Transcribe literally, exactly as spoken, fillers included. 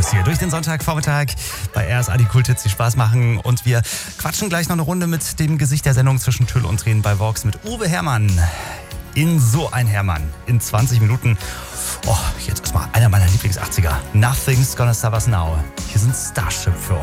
Express hier durch den Sonntagvormittag bei R S A, die Kulthits, die Spaß machen. Und wir quatschen gleich noch eine Runde mit dem Gesicht der Sendung zwischen Tüll und Tränen bei Vox mit Uwe Herrmann. In so ein Herrmann. In zwanzig Minuten. Oh, jetzt ist mal einer meiner Lieblings-achtziger. Nothing's Gonna Stop Us Now. Hier sind Starship für euch.